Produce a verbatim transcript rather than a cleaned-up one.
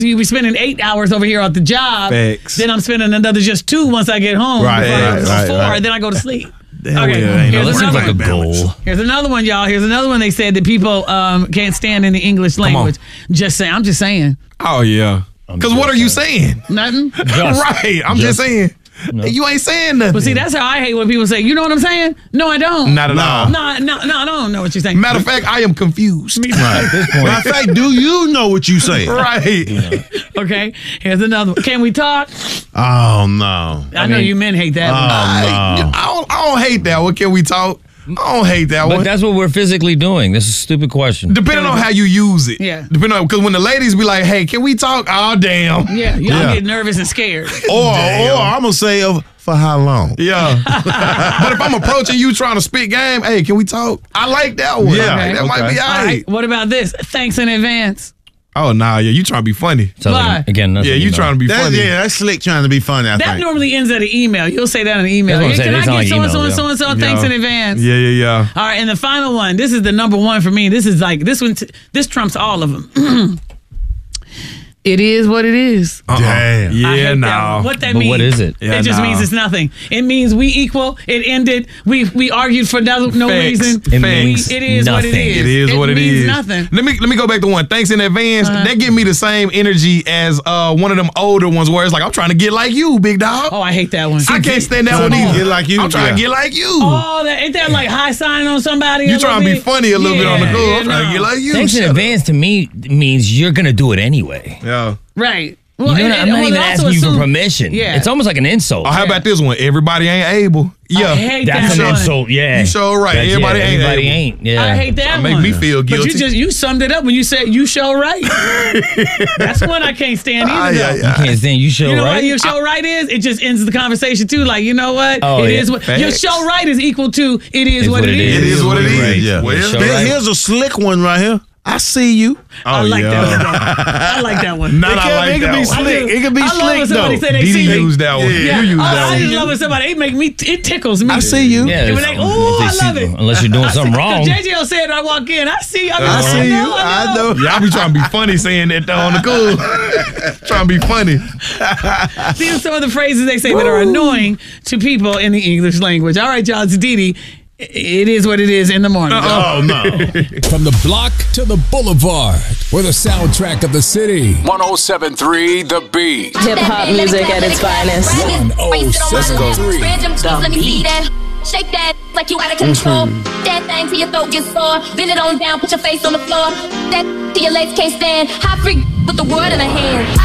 you be spending eight hours over here at the job. Facts. Then I'm spending another just two once I get home. Right, Before I right, go right, four, right. then I go to sleep. Hell Okay, yeah, ain't here's no- That seems another like a one. goal. Here's another one, y'all. Here's another one. They said that people um, can't stand in the English language. Just saying. I'm just saying. Oh, yeah. Because what are you saying? Nothing. Right. I'm just, Just- saying. No. You ain't saying nothing. But see, that's how I hate when people say, you know what I'm saying? No, I don't. Not at all. No, no, no, I don't know what you're saying. Matter of fact, I am confused. Right, at this point. Matter of fact, do you know what you saying? Right. Okay, here's another one. Can we talk? Oh, no. I, know mean- you men hate that one. I, no. I, don't, I don't hate that one. Can we talk? I don't hate that But one. that's what we're physically doing. This is a stupid question. Depending on how you use it. Yeah. Depending on, because when the ladies be like, hey, can we talk? Oh, damn. Yeah, y'all Yeah. get nervous and scared. Or, or I'm going to say, of, for how long? Yeah. But if I'm approaching you trying to spit game, hey, can we talk? I like that one. Yeah. Like, that might Okay. be all All right. right, what about this? Thanks in advance. Oh, nah, yeah, you trying to be funny. Sounds like, Why? again, Yeah, you trying to be That's, funny. yeah, that's slick trying to be funny, I That think. normally ends at an email. You'll say that in an email. That's what I'm Hey, saying. can I They get sound so like and so and emails, so and so? Thanks Yeah. in advance. Yeah, yeah, yeah. All right, and the final one. This is the number one for me. This is like this one. T- this trumps all of them. It is what it is. Uh-uh. Damn. I Yeah, hate that no. one. What that But means? what is it? Yeah, it just nah. means it's nothing. It means we equal. It ended. We we argued for no, no Facts. reason. It We- means it is what it nothing. is. It is what it means is. Nothing. Let me let me go back to one. Thanks in advance. Uh-huh. That give me the same energy as uh, one of them older ones where it's like I'm trying to get like you, big dog. Oh, I hate that one. I can't stand that Trying one to either. get like you? I'm trying Yeah. to get like you. Oh, that, ain't that like high signing on somebody? You a trying to little be bit? funny a little bit on the Yeah, cool. yeah, I'm trying no. to get like you. Thanks in Shut up. advance to me means you're going to do it anyway. Yeah. Right. You Well, know, and- I'm and- not well, even it also asking you for assume- permission. Yeah. It's almost like an insult. Oh, how about this one? Everybody ain't able. Yeah. I hate That's that an one. insult, yeah. You sure right. That's- Everybody yeah, ain't Everybody able. ain't, yeah. I hate that That one. make me feel guilty. But you just you summed it up when you said you show right. That's one I can't stand either. Ah, though. yeah, You yeah. can't stand you show You know right. what your show right is? It just ends the conversation too. Like, you know what? Oh, It yeah. is what your Facts. show right is equal to it is what it is. It is what it is. Right, yeah. Well, Show Here- right. Here's a slick one right here. I see you. I Oh, like yeah. that one. though. I like that one. Not It I can- like it can that be one. slick. I do. It can be I love slick, when somebody though. say they Didi see me. used that one. Yeah. You used I, that I one. just love when somebody it make me it tickles me. I see you. Yeah, They be if- like, if "Ooh, they I see- love it." Unless you're doing something wrong. J J will say it when I walk in. I see. I, mean, I I see know, you. I I know. know. Yeah, I be trying to be funny saying that though on the cool. Trying to be funny. These are some of the phrases they say that are annoying to people in the English language. All right, y'all, it's Didi. It is what it is in the morning. Oh, no. From the block to the boulevard, we're the soundtrack of the city. one oh seven point three The Beat. Hip hop music at its finest. one oh seven point three Let me see that. Shake that like you out of control. That thing till your throat gets sore. Bend it on down, put your face on the floor. That till your legs can't stand. Hot freak with the world in her hands.